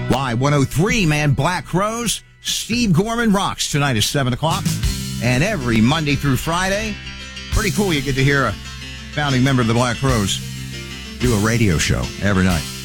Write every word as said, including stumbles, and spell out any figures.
Y one oh three, man, Black Crowes. Steve Gorman rocks tonight at seven o'clock. And every Monday through Friday, pretty cool, you get to hear a founding member of the Black Crowes do a radio show every night.